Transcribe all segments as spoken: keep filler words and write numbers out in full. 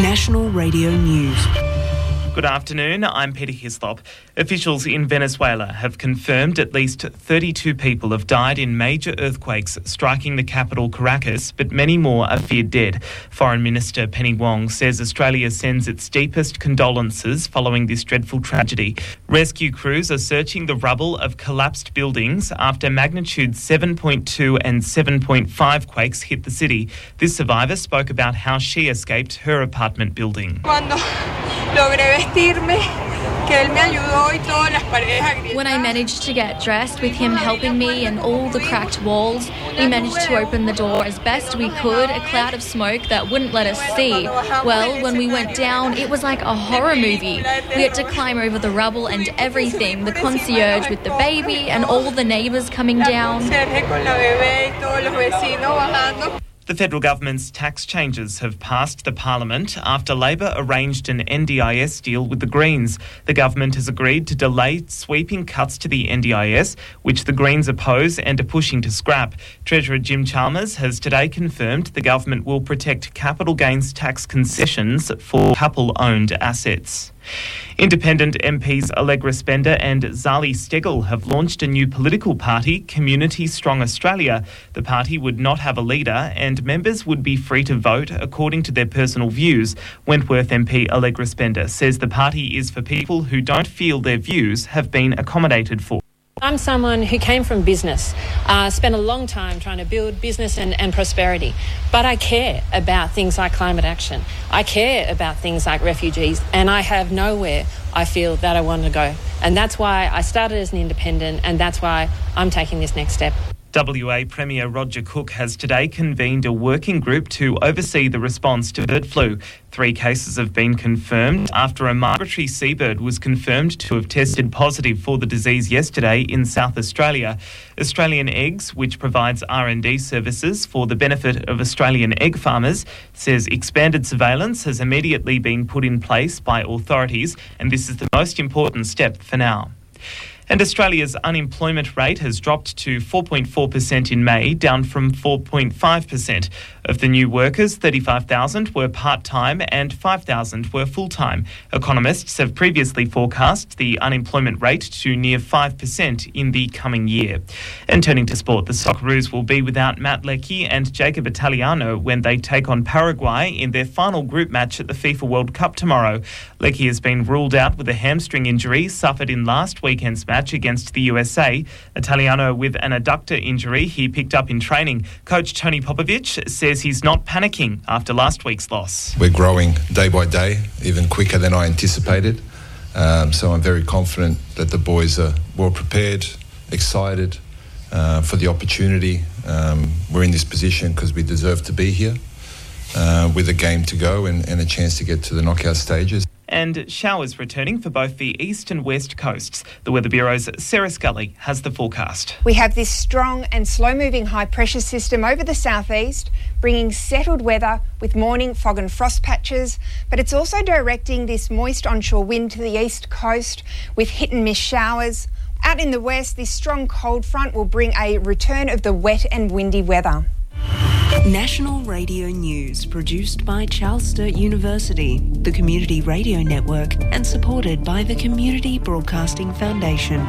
National Radio News. Good afternoon, I'm Peter Hislop. Officials in Venezuela have confirmed at least thirty-two people have died in major earthquakes striking the capital Caracas, but many more are feared dead. Foreign Minister Penny Wong says Australia sends its deepest condolences following this dreadful tragedy. Rescue crews are searching the rubble of collapsed buildings after magnitude seven point two and seven point five quakes hit the city. This survivor spoke about how she escaped her apartment building. When I managed to get dressed with him helping me and all the cracked walls, we managed to open the door as best we could, a cloud of smoke that wouldn't let us see. Well, when we went down, it was like a horror movie. We had to climb over the rubble and everything, the concierge with the baby and all the neighbours coming down. The federal government's tax changes have passed the parliament after Labor arranged an N D I S deal with the Greens. The government has agreed to delay sweeping cuts to the N D I S, which the Greens oppose and are pushing to scrap. Treasurer Jim Chalmers has today confirmed the government will protect capital gains tax concessions for couple-owned assets. Independent M Ps Allegra Spender and Zali Steggall have launched a new political party, Community Strong Australia. The party would not have a leader and members would be free to vote according to their personal views. Wentworth M P Allegra Spender says the party is for people who don't feel their views have been accommodated for. I'm someone who came from business, uh, spent a long time trying to build business and, and prosperity, but I care about things like climate action. I care about things like refugees, and I have nowhere I feel that I want to go. And that's why I started as an independent, and that's why I'm taking this next step. W A Premier Roger Cook has today convened a working group to oversee the response to bird flu. Three cases have been confirmed after a migratory seabird was confirmed to have tested positive for the disease yesterday in South Australia. Australian Eggs, which provides R and D services for the benefit of Australian egg farmers, says expanded surveillance has immediately been put in place by authorities, and this is the most important step for now. And Australia's unemployment rate has dropped to four point four percent in May, down from four point five percent. Of the new workers, thirty-five thousand were part-time and five thousand were full-time. Economists have previously forecast the unemployment rate to near five percent in the coming year. And turning to sport, the Socceroos will be without Matt Leckie and Jacob Italiano when they take on Paraguay in their final group match at the FIFA World Cup tomorrow. Leckie has been ruled out with a hamstring injury suffered in last weekend's match against the U S A. Italiano with an adductor injury he picked up in training. Coach Tony Popovic says he's not panicking after last week's loss. We're growing day by day, even quicker than I anticipated. Um, so I'm very confident that the boys are well prepared, excited uh, for the opportunity. Um, we're in this position because we deserve to be here uh, with a game to go and, and a chance to get to the knockout stages. And showers returning for both the east and west coasts. The Weather Bureau's Sarah Scully has the forecast. We have this strong and slow-moving high-pressure system over the southeast, bringing settled weather with morning fog and frost patches, but it's also directing this moist onshore wind to the east coast with hit-and-miss showers. Out in the west, this strong cold front will bring a return of the wet and windy weather. National Radio News, produced by Charles Sturt University, the Community Radio Network, and supported by the Community Broadcasting Foundation.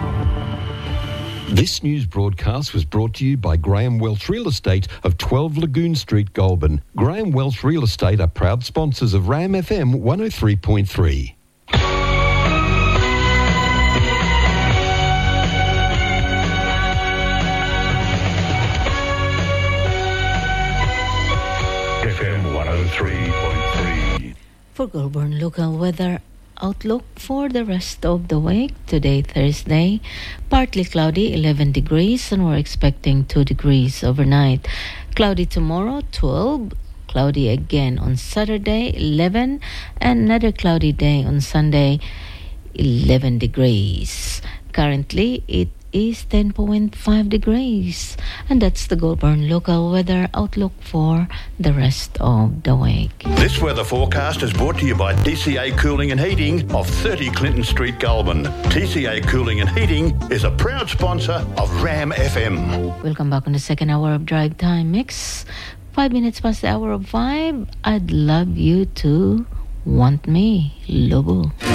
This news broadcast was brought to you by Graham Welch Real Estate of twelve Lagoon Street, Goulburn. Graham Welch Real Estate are proud sponsors of Ram F M one oh three point three. For Goulburn local weather outlook for the rest of the week, today Thursday, partly cloudy, eleven degrees, and we're expecting two degrees overnight. Cloudy tomorrow, twelve, cloudy again on Saturday, eleven, and another cloudy day on Sunday, eleven degrees. Currently, it is ten point five degrees. And that's the Goulburn local weather outlook for the rest of the week. This weather forecast is brought to you by T C A Cooling and Heating of thirty Clinton Street, Goulburn. T C A Cooling and Heating is a proud sponsor of Ram F M. Welcome back on the second hour of Drive Time Mix. Five minutes past the hour of five. I'd love you to Want Me, Lobo.